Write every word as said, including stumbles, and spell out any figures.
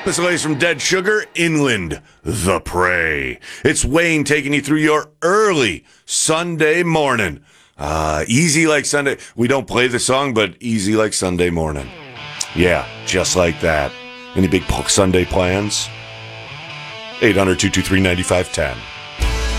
This is from Dead Sugar, Inland, The Prey. It's Wayne taking you through your early Sunday morning. Uh, easy like Sunday. We don't play the song, but easy like Sunday morning. Yeah, just like that. Any big Sunday plans? eight hundred, two two three, nine five one zero.